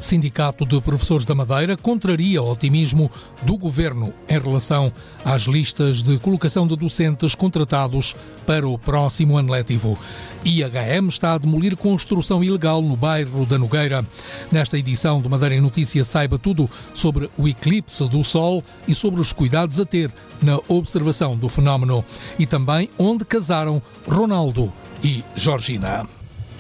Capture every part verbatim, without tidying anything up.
Sindicato de Professores da Madeira contraria o otimismo do Governo em relação às listas de colocação de docentes contratados para o próximo ano letivo. I H M está a demolir construção ilegal no bairro da Nogueira. Nesta edição do Madeira em Notícia, saiba tudo sobre o eclipse do Sol e sobre os cuidados a ter na observação do fenómeno. E também onde casaram Ronaldo e Georgina.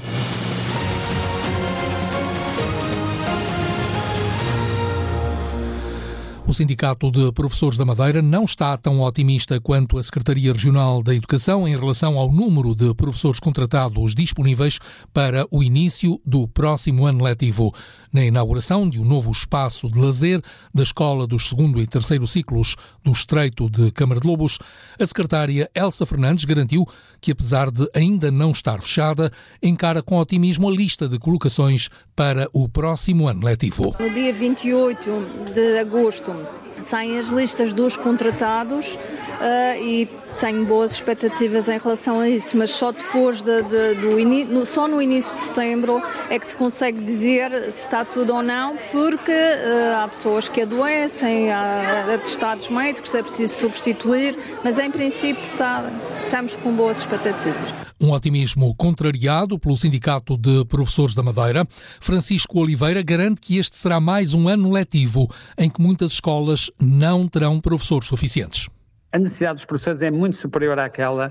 O Sindicato de Professores da Madeira não está tão otimista quanto a Secretaria Regional da Educação em relação ao número de professores contratados disponíveis para o início do próximo ano letivo. Na inauguração de um novo espaço de lazer da Escola dos segundo e terceiro ciclos do Estreito de Câmara de Lobos, a secretária Elsa Fernandes garantiu que, apesar de ainda não estar fechada, encara com otimismo a lista de colocações para o próximo ano letivo. No dia vinte e oito de agosto saem as listas dos contratados uh, e tenho boas expectativas em relação a isso, mas só depois de, de, do in... no, só no início de setembro é que se consegue dizer se está tudo ou não, porque uh, há pessoas que adoecem, há atestados médicos, é preciso substituir, mas em princípio está, estamos com boas expectativas. Um otimismo contrariado pelo Sindicato de Professores da Madeira. Francisco Oliveira garante que este será mais um ano letivo em que muitas escolas não terão professores suficientes. A necessidade dos professores é muito superior àquela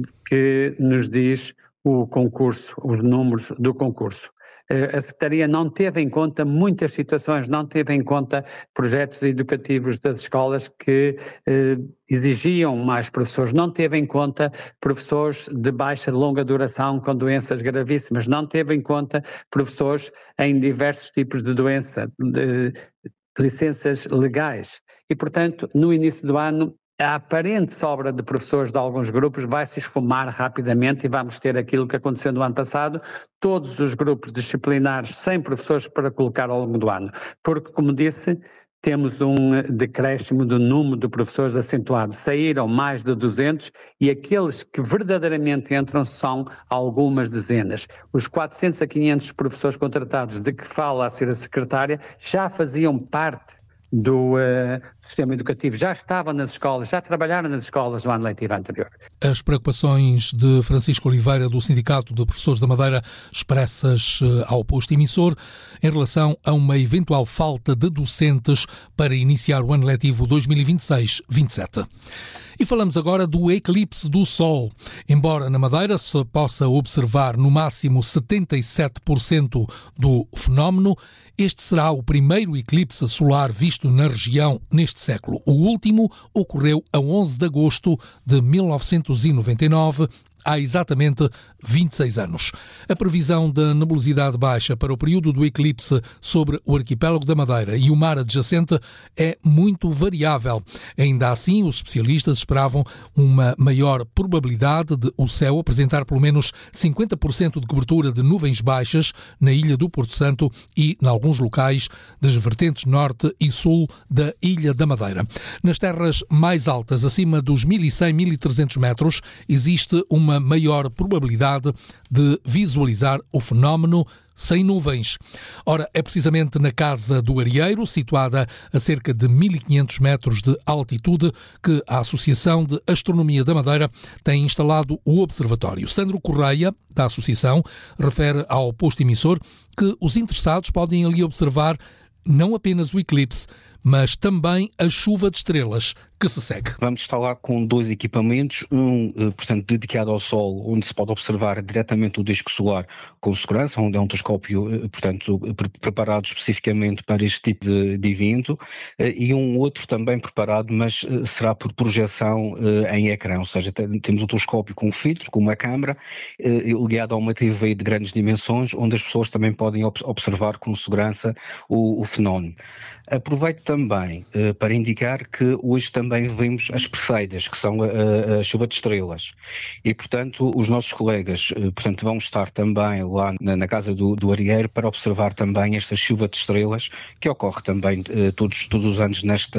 que nos diz o concurso, os números do concurso. A Secretaria não teve em conta muitas situações, não teve em conta projetos educativos das escolas que eh, exigiam mais professores, não teve em conta professores de baixa e longa duração com doenças gravíssimas, não teve em conta professores em diversos tipos de doença, de, de licenças legais. E, portanto, no início do ano, a aparente sobra de professores de alguns grupos vai se esfumar rapidamente e vamos ter aquilo que aconteceu no ano passado, todos os grupos disciplinares sem professores para colocar ao longo do ano. Porque, como disse, temos um decréscimo do número de professores acentuado. Saíram mais de duzentos e aqueles que verdadeiramente entram são algumas dezenas. Os quatrocentos a quinhentos professores contratados de que fala a senhora secretária já faziam parte do uh, sistema educativo, já estavam nas escolas, já trabalharam nas escolas no ano letivo anterior. As preocupações de Francisco Oliveira do Sindicato de Professores da Madeira expressas uh, ao posto emissor em relação a uma eventual falta de docentes para iniciar o ano letivo dois mil e vinte e seis vinte e sete. E falamos agora do eclipse do Sol. Embora na Madeira se possa observar no máximo setenta e sete por cento do fenómeno, este será o primeiro eclipse solar visto na região neste século. O último ocorreu a onze de agosto de mil novecentos e noventa e nove, há exatamente vinte e seis anos. A previsão da nebulosidade baixa para o período do eclipse sobre o arquipélago da Madeira e o mar adjacente é muito variável. Ainda assim, os especialistas esperavam uma maior probabilidade de o céu apresentar pelo menos cinquenta por cento de cobertura de nuvens baixas na ilha do Porto Santo e em alguns locais das vertentes norte e sul da Ilha da Madeira. Nas terras mais altas, acima dos mil e cem, mil e trezentos metros, existe uma maior probabilidade de visualizar o fenómeno sem nuvens. Ora, é precisamente na Casa do Arieiro, situada a cerca de mil e quinhentos metros de altitude, que a Associação de Astronomia da Madeira tem instalado o observatório. Sandro Correia, da Associação, refere ao posto emissor que os interessados podem ali observar não apenas o eclipse, mas também a chuva de estrelas que se segue. Vamos estar lá com dois equipamentos, um, portanto, dedicado ao Sol, onde se pode observar diretamente o disco solar com segurança, onde é um telescópio, portanto, preparado especificamente para este tipo de, de evento, e um outro também preparado, mas será por projeção em ecrã, ou seja, temos um telescópio com um filtro, com uma câmara, ligado a uma T V de grandes dimensões, onde as pessoas também podem observar com segurança o, o fenómeno. Aproveito também uh, para indicar que hoje também vimos as Perseidas, que são a, a chuva de estrelas. E, portanto, os nossos colegas uh, portanto, vão estar também lá na, na Casa do, do Arieiro para observar também esta chuva de estrelas, que ocorre também uh, todos, todos os anos nesta,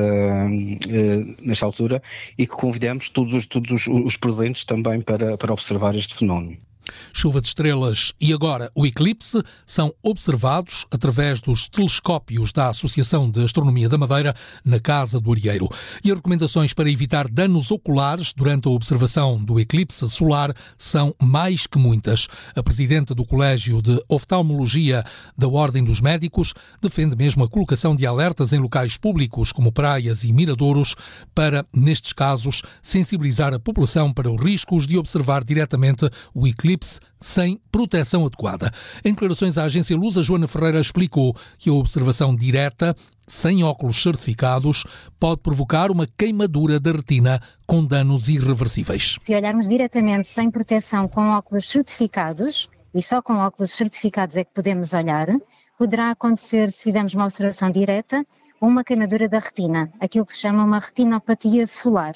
uh, nesta altura, e que convidamos todos, todos os, os presentes também para, para observar este fenómeno. Chuva de estrelas e agora o eclipse são observados através dos telescópios da Associação de Astronomia da Madeira na Casa do Arieiro. E as recomendações para evitar danos oculares durante a observação do eclipse solar são mais que muitas. A presidenta do Colégio de Oftalmologia da Ordem dos Médicos defende mesmo a colocação de alertas em locais públicos como praias e miradouros para, nestes casos, sensibilizar a população para os riscos de observar diretamente o eclipse sem proteção adequada. Em declarações à agência Lusa, Joana Ferreira explicou que a observação direta, sem óculos certificados, pode provocar uma queimadura da retina com danos irreversíveis. Se olharmos diretamente sem proteção com óculos certificados, e só com óculos certificados é que podemos olhar, poderá acontecer, se fizermos uma observação direta, uma queimadura da retina, aquilo que se chama uma retinopatia solar.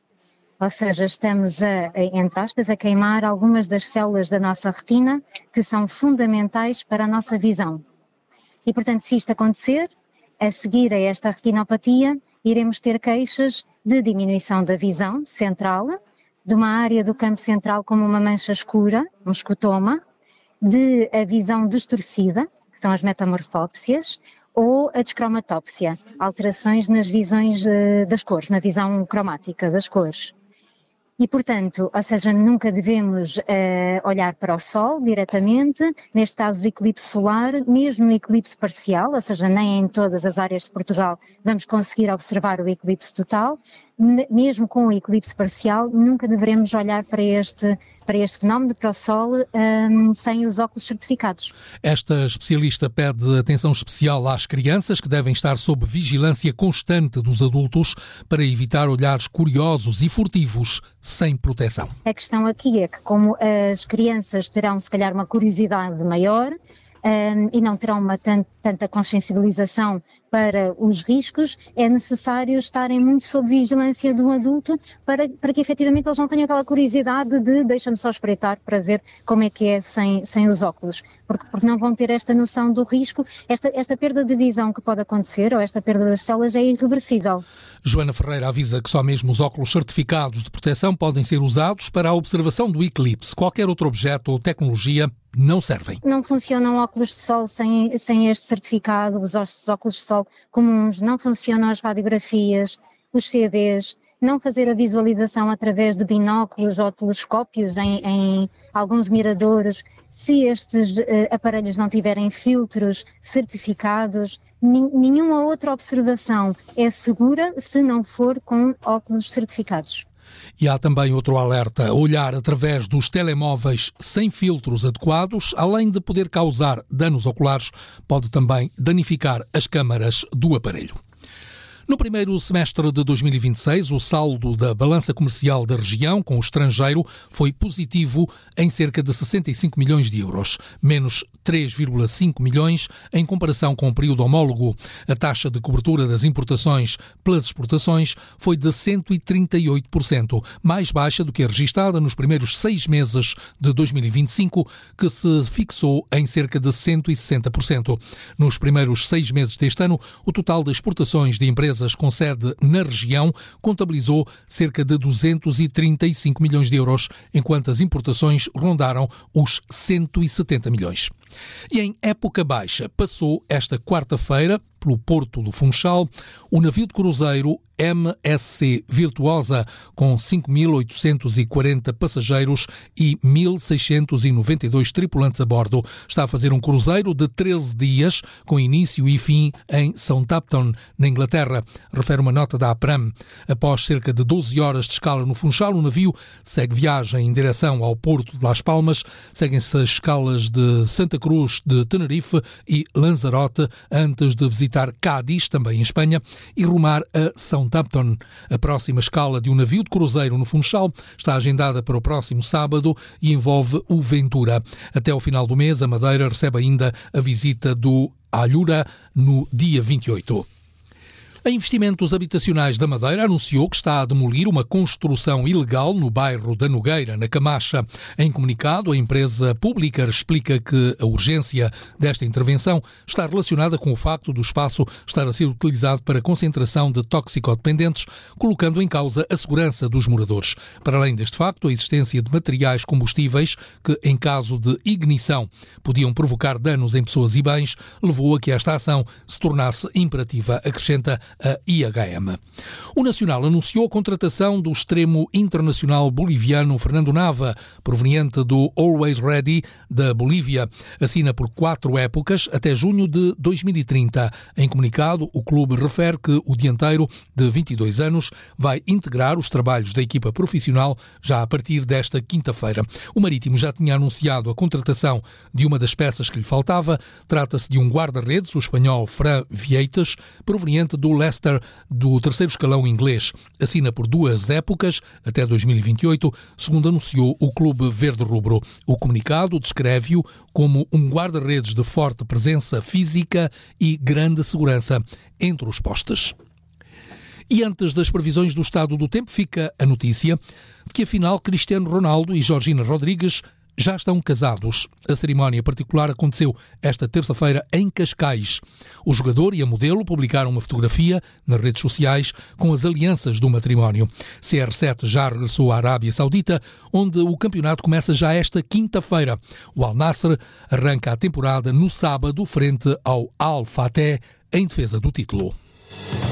Ou seja, estamos, a, entre aspas, a queimar algumas das células da nossa retina que são fundamentais para a nossa visão. E, portanto, se isto acontecer, a seguir a esta retinopatia, iremos ter queixas de diminuição da visão central, de uma área do campo central como uma mancha escura, um escotoma, de a visão distorcida, que são as metamorfópsias, ou a descromatópsia, alterações nas visões uh, das cores, na visão cromática das cores. E, portanto, ou seja, nunca devemos uh, olhar para o Sol diretamente, neste caso do eclipse solar, mesmo no eclipse parcial, ou seja, nem em todas as áreas de Portugal vamos conseguir observar o eclipse total, mesmo com o eclipse parcial, nunca devemos olhar para este, para este fenómeno, para o Sol, um, sem os óculos certificados. Esta especialista pede atenção especial às crianças, que devem estar sob vigilância constante dos adultos para evitar olhares curiosos e furtivos sem proteção. A questão aqui é que, como as crianças terão, se calhar, uma curiosidade maior, Um, e não terão uma tant, tanta consciencialização para os riscos, é necessário estarem muito sob vigilância do adulto para, para que efetivamente eles não tenham aquela curiosidade de deixa-me só espreitar para ver como é que é sem, sem os óculos, porque, porque não vão ter esta noção do risco. Esta, esta perda de visão que pode acontecer, ou esta perda das células, é irreversível. Joana Ferreira avisa que só mesmo os óculos certificados de proteção podem ser usados para a observação do eclipse. Qualquer outro objeto ou tecnologia não servem. Não funcionam óculos de sol sem, sem este certificado, os óculos de sol comuns, não funcionam as radiografias, os C Ds, não fazer a visualização através de binóculos ou telescópios em, em alguns miradouros, se estes uh, aparelhos não tiverem filtros certificados, nin, nenhuma outra observação é segura se não for com óculos certificados. E há também outro alerta: olhar através dos telemóveis sem filtros adequados, além de poder causar danos oculares, pode também danificar as câmaras do aparelho. No primeiro semestre de dois mil e vinte e seis, o saldo da balança comercial da região com o estrangeiro foi positivo em cerca de sessenta e cinco milhões de euros, menos três vírgula cinco milhões em comparação com o período homólogo. A taxa de cobertura das importações pelas exportações foi de cento e trinta e oito por cento, mais baixa do que a registada nos primeiros seis meses de dois mil e vinte e cinco, que se fixou em cerca de cento e sessenta por cento. Nos primeiros seis meses deste ano, o total de exportações de empresas com sede na região contabilizou cerca de duzentos e trinta e cinco milhões de euros, enquanto as importações rondaram os cento e setenta milhões. E em época baixa passou esta quarta-feira pelo Porto do Funchal o navio de cruzeiro M S C Virtuosa, com cinco mil oitocentos e quarenta passageiros e mil seiscentos e noventa e dois tripulantes a bordo. Está a fazer um cruzeiro de treze dias, com início e fim em Southampton, na Inglaterra, refere uma nota da APRAM. Após cerca de doze horas de escala no Funchal, o navio segue viagem em direção ao Porto de Las Palmas. Seguem-se as escalas de Santa Cruz, de Tenerife e Lanzarote, antes de visitar Cádiz, também em Espanha, e rumar a Southampton. A próxima escala de um navio de cruzeiro no Funchal está agendada para o próximo sábado e envolve o Ventura. Até ao final do mês, a Madeira recebe ainda a visita do Alhura no dia vinte e oito. A Investimentos Habitacionais da Madeira anunciou que está a demolir uma construção ilegal no bairro da Nogueira, na Camacha. Em comunicado, a empresa pública explica que a urgência desta intervenção está relacionada com o facto do espaço estar a ser utilizado para a concentração de toxicodependentes, colocando em causa a segurança dos moradores. Para além deste facto, a existência de materiais combustíveis que, em caso de ignição, podiam provocar danos em pessoas e bens, levou a que esta ação se tornasse imperativa, acrescenta a I H M. O Nacional anunciou a contratação do extremo internacional boliviano Fernando Nava, proveniente do Always Ready da Bolívia. Assina por quatro épocas até junho de dois mil e trinta. Em comunicado, o clube refere que o dianteiro, de vinte e dois anos, vai integrar os trabalhos da equipa profissional já a partir desta quinta-feira. O Marítimo já tinha anunciado a contratação de uma das peças que lhe faltava. Trata-se de um guarda-redes, o espanhol Fran Vieites, proveniente do Leicester, do terceiro escalão inglês. Assina por duas épocas, até dois mil e vinte e oito, segundo anunciou o Clube Verde Rubro. O comunicado descreve-o como um guarda-redes de forte presença física e grande segurança entre os postes. E antes das previsões do estado do tempo, fica a notícia de que, afinal, Cristiano Ronaldo e Georgina Rodrigues já estão casados. A cerimónia particular aconteceu esta terça-feira em Cascais. O jogador e a modelo publicaram uma fotografia nas redes sociais com as alianças do matrimónio. C R sete já regressou à Arábia Saudita, onde o campeonato começa já esta quinta-feira. O Al Nassr arranca a temporada no sábado frente ao Al Fateh em defesa do título.